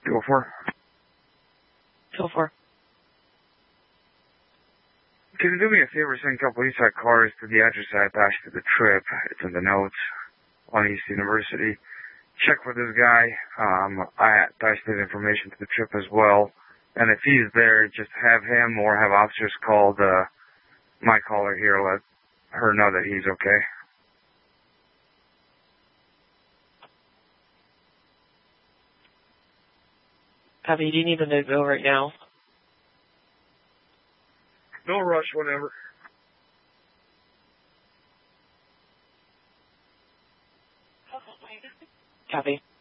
Go for. Go for. Can you do me a favor, send a couple Eastside cars to the address I attached to the trip? It's in the notes on East University. Check for this guy. I attached his information to the trip as well. And if he's there, just have him or have officers call my caller here, let her know that he's okay. Copy, do you need them to go right now? No rush, whatever. Copy.